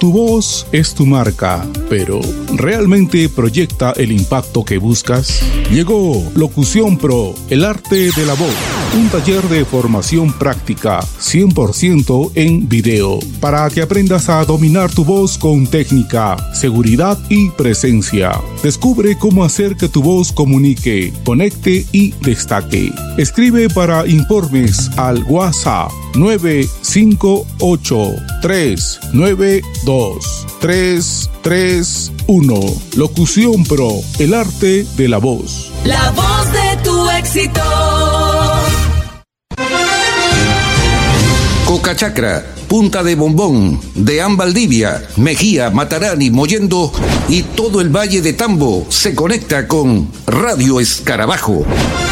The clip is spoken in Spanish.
Tu voz es tu marca, pero ¿realmente proyecta el impacto que buscas? Llegó Locución Pro, el arte de la voz. Un taller de formación práctica 100% en video para que aprendas a dominar tu voz con técnica, seguridad y presencia. Descubre cómo hacer que tu voz comunique, conecte y destaque. Escribe para informes al WhatsApp 958-392-331. Locución Pro, el arte de la voz. La voz de tu éxito. Cocachacra, Punta de Bombón, Deán Valdivia, Mejía, Matarani, Mollendo y todo el Valle de Tambo se conecta con Radio Escarabajo.